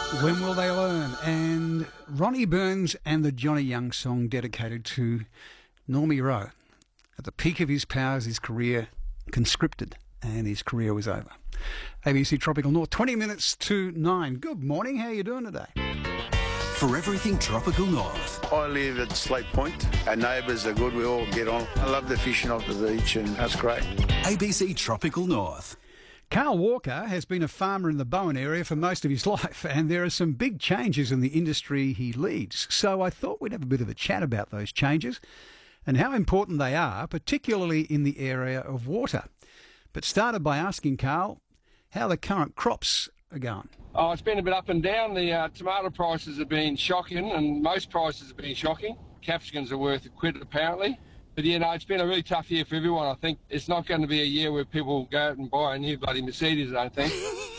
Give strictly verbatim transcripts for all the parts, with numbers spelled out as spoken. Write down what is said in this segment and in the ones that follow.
When Will They Learn? And Ronnie Burns and the Johnny Young song dedicated to Normie Rowe. At the peak of his powers, his career conscripted and his career was over. A B C Tropical North, twenty minutes to nine. Good morning, how are you doing today? For everything Tropical North. I live at Slate Point. Our neighbours are good, we all get on. I love the fishing off the beach and that's great. A B C Tropical North. Carl Walker has been a farmer in the Bowen area for most of his life, and there are some big changes in the industry he leads. So I thought we'd have a bit of a chat about those changes and how important they are, particularly in the area of water. But started by asking Carl how the current crops are going. Oh, it's been a bit up and down. The uh, tomato prices have been shocking, and most prices have been shocking. Capsicums are worth a quid, apparently. But, you know, it's been a really tough year for everyone. I think it's not going to be a year where people go out and buy a new bloody Mercedes, I don't think.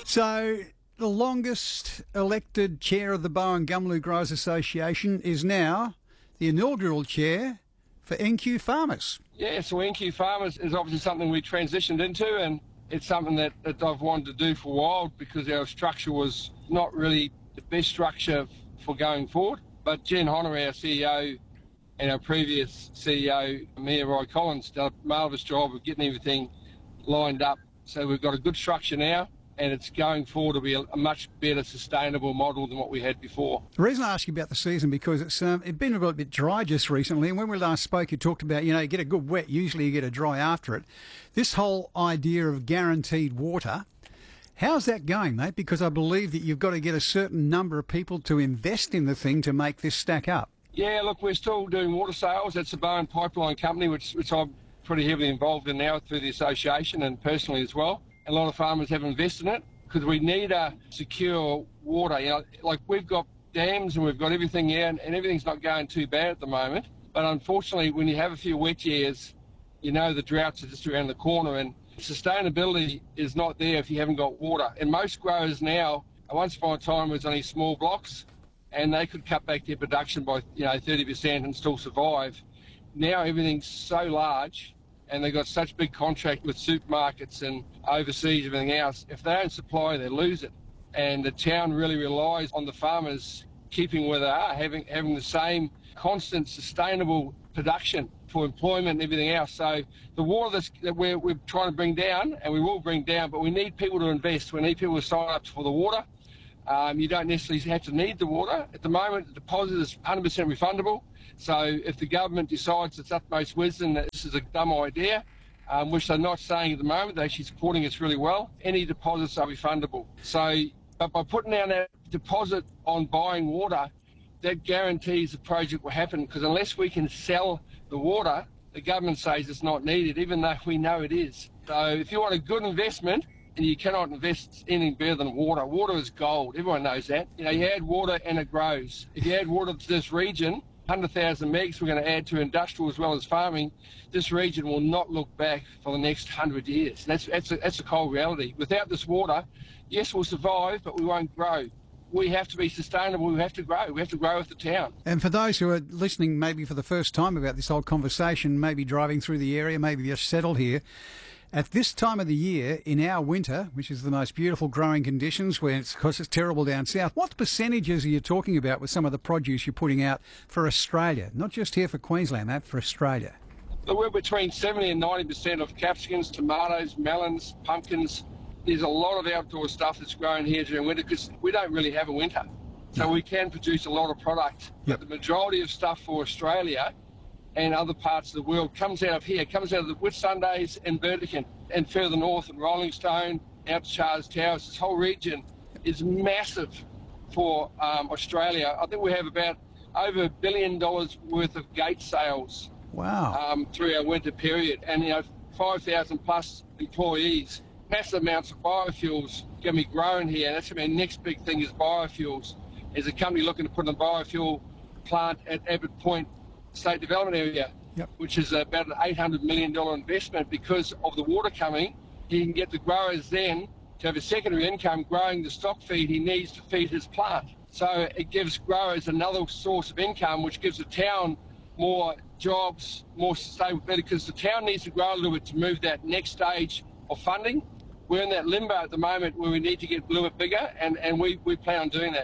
So the longest elected chair of the Bowen Gumlu Growers Association is now the inaugural chair for N Q Farmers. Yeah, so N Q Farmers is obviously something we transitioned into, and it's something that, that I've wanted to do for a while because our structure was not really the best structure for going forward. But Jen Honor, our C E O, and our previous C E O, Mia Roy Collins, did a marvellous job of getting everything lined up. So we've got a good structure now, and it's going forward to be a, a much better sustainable model than what we had before. The reason I ask you about the season, because it's um, it's been a little bit dry just recently, and when we last spoke, you talked about, you know, you get a good wet, usually you get a dry after it. This whole idea of guaranteed water, how's that going, mate? Because I believe that you've got to get a certain number of people to invest in the thing to make this stack up. Yeah, look, we're still doing water sales. That's the Bowen Pipeline Company, which, which I'm pretty heavily involved in now through the association and personally as well. A lot of farmers have invested in it because we need a secure water. You know, like we've got dams and we've got everything here, and, and everything's not going too bad at the moment. But unfortunately, when you have a few wet years, you know the droughts are just around the corner, and sustainability is not there if you haven't got water. And most growers now, once upon a time, was only small blocks, and they could cut back their production by, you know, thirty percent and still survive. Now everything's so large, and they've got such big contract with supermarkets and overseas, everything else. If they don't supply, they lose it. And the town really relies on the farmers keeping where they are, having having the same constant sustainable production for employment and everything else. So the water that's, that we're, we're trying to bring down, and we will bring down, but we need people to invest. We need people to sign up for the water. Um, you don't necessarily have to need the water. At the moment, the deposit is one hundred percent refundable. So if the government decides it's utmost wisdom that this is a dumb idea, um, which they're not saying at the moment, they're actually supporting us really well, any deposits are refundable. So, but by putting down that deposit on buying water, that guarantees the project will happen, because unless we can sell the water, the government says it's not needed, even though we know it is. So if you want a good investment, and you cannot invest anything better than water. Water is gold. Everyone knows that. You know, you add water and it grows. If you add water to this region, one hundred thousand megs we're going to add to industrial as well as farming, this region will not look back for the next one hundred years. That's, that's, a, that's a cold reality. Without this water, yes, we'll survive, but we won't grow. We have to be sustainable. We have to grow. We have to grow with the town. And for those who are listening maybe for the first time about this whole conversation, maybe driving through the area, maybe just settled here, at this time of the year, in our winter, which is the most beautiful growing conditions, where it's, of course it's terrible down south, what percentages are you talking about with some of the produce you're putting out for Australia? Not just here for Queensland, mate, for Australia. We're between seventy and ninety percent of capsicums, tomatoes, melons, pumpkins. There's a lot of outdoor stuff that's grown here during winter because we don't really have a winter. So no. We can produce a lot of product. Yep. But the majority of stuff for Australia and other parts of the world comes out of here, comes out of the Whitsundays and Burdekin, and further north and Rolling Stone, out to Charles Towers. This whole region is massive for um, Australia. I think we have about over a billion dollars worth of gate sales. Wow. Um, through our winter period, and you know, five thousand plus employees. Massive amounts of biofuels going to be grown here. That's going to be the next big thing is biofuels. There's a company looking to put in a biofuel plant at Abbott Point State Development Area, yep. which is about an eight hundred million dollars investment. Because of the water coming, he can get the growers then to have a secondary income growing the stock feed he needs to feed his plant. So it gives growers another source of income, which gives the town more jobs, more sustainability, because the town needs to grow a little bit to move that next stage of funding. We're in that limbo at the moment where we need to get a little bit bigger, and, and we, we plan on doing that.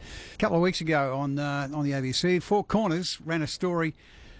A couple of weeks ago on uh, on the A B C, Four Corners ran a story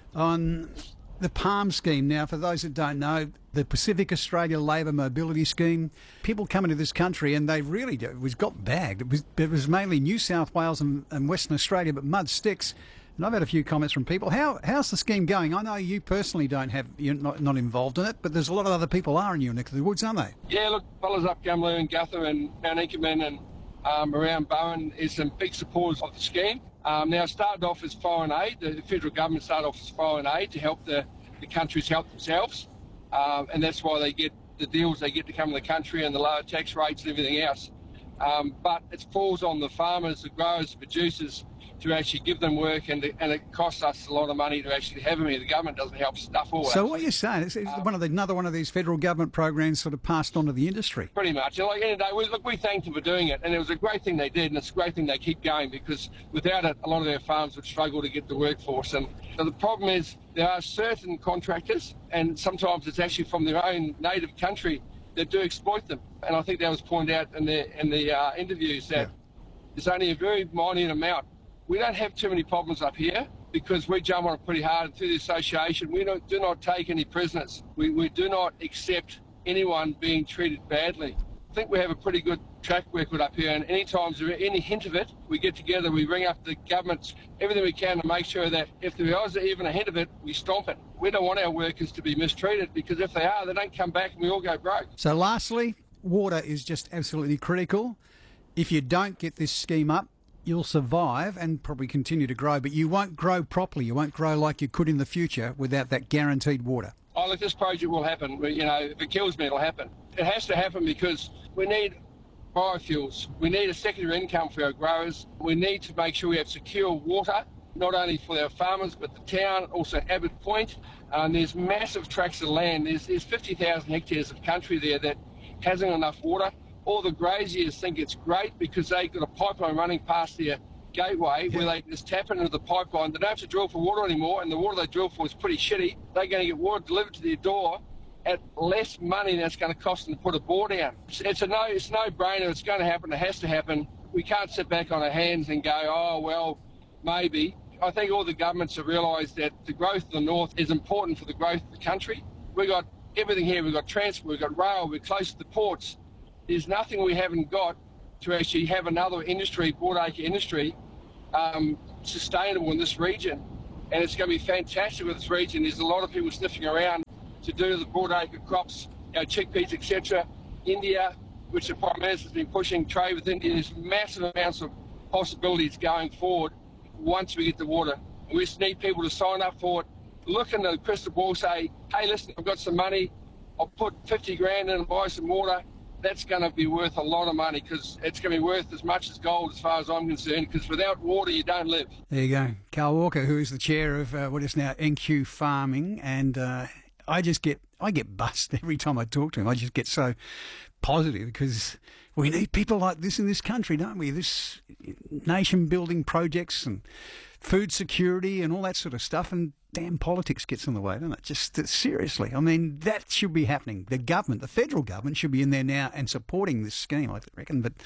on the PALM scheme. Now, for those that don't know, the Pacific Australia Labour Mobility Scheme, people come into this country and they really do, it was got bagged. It was, it was mainly New South Wales and, and Western Australia, but mud sticks. And I've had a few comments from people. How how's the scheme going? I know you personally don't have, you're not, not involved in it, but there's a lot of other people are in your neck of the woods, aren't they? Yeah, look, fellas up Gumlu and Guther and Mount Inkerman and um, around Bowen is some big supporters of the scheme. Um, now, it started off as foreign aid. The federal government started off as foreign aid to help the, the countries help themselves. Um, and that's why they get the deals they get to come to the country and the lower tax rates and everything else. Um, but it falls on the farmers, the growers, the producers to actually give them work, and, and it costs us a lot of money to actually have them here. The government doesn't help stuff all. So what you're saying is it's um, one of the, another one of these federal government programs sort of passed on to the industry? Pretty much. And like any day, we, look, we thanked them for doing it, and it was a great thing they did, and it's a great thing they keep going, because without it, a lot of their farms would struggle to get the workforce. And so the problem is there are certain contractors, and sometimes it's actually from their own native country, that do exploit them. And I think that was pointed out in the, in the uh, interviews that yeah. there's only a very minor amount. We don't have too many problems up here because we jump on it pretty hard. And through the association, we don't, do not take any prisoners. We, we do not accept anyone being treated badly. I think we have a pretty good track record up here, and any times there any hint of it, we get together, we ring up the governments, everything we can to make sure that if there is even a hint of it, we stomp it. We don't want our workers to be mistreated, because if they are, they don't come back and we all go broke. So lastly, water is just absolutely critical. If you don't get this scheme up, you'll survive and probably continue to grow, but you won't grow properly. You won't grow like you could in the future without that guaranteed water. Oh, look, this project will happen. You know, if it kills me, it'll happen. It has to happen because we need biofuels. We need a secondary income for our growers. We need to make sure we have secure water, not only for our farmers, but the town, also Abbott Point. Um, there's massive tracts of land. There's, there's fifty thousand hectares of country there that hasn't enough water. All the graziers think it's great because they've got a pipeline running past their gateway yeah. where they just tap into the pipeline. They don't have to drill for water anymore, and the water they drill for is pretty shitty. They're going to get water delivered to their door at less money than it's going to cost them to put a bore down. It's, it's a no, it's no-brainer. It's going to happen. It has to happen. We can't sit back on our hands and go, oh, well, maybe. I think all the governments have realised that the growth of the north is important for the growth of the country. We've got everything here. We've got transport, we've got rail, we're close to the ports. There's nothing we haven't got to actually have another industry, broadacre industry, um, sustainable in this region. And it's going to be fantastic with this region. There's a lot of people sniffing around to do the broadacre crops, you know, chickpeas, et cetera. India, which the Prime Minister's been pushing trade with India, there's massive amounts of possibilities going forward once we get the water. And we just need people to sign up for it, look in the crystal ball, say, hey, listen, I've got some money, I'll put fifty grand in and buy some water. That's going to be worth a lot of money, because it's going to be worth as much as gold as far as I'm concerned, because without water you don't live. There you go. Carl Walker, who is the chair of uh, what is now N Q Farming, and uh, I just get I get buzzed every time I talk to him. I just get so positive, because we need people like this in this country, don't we? This nation-building projects and food security and all that sort of stuff, and damn politics gets in the way, doesn't it? Just uh, seriously. I mean, that should be happening. The government, the federal government, should be in there now and supporting this scheme, I reckon. But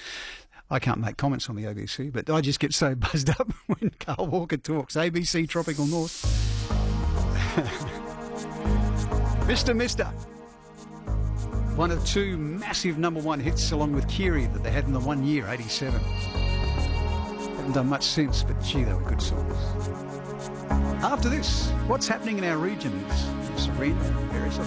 I can't make comments on the A B C, but I just get so buzzed up when Carl Walker talks. A B C Tropical North. Mister Mister. One of two massive number one hits along with Kiri that they had in the one year, eighty-seven. Haven't done much since, but gee, they were good songs. After this, what's happening in our regions? Serena, very soon.